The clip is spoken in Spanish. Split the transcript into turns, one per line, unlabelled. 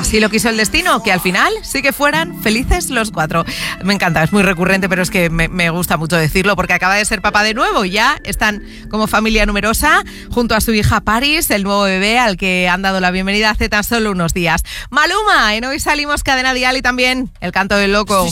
Así lo quiso el destino, que al final sí que fueran felices los 4. Me encanta, es muy recurrente, pero es que me gusta mucho decirlo porque acaba de ser papá de nuevo y ya están como familia numerosa junto a su hija Paris, el nuevo bebé al que han dado la bienvenida hace tan solo unos días. Maluma, en Hoy Salimos Cadena Dial y también El Canto del Loco.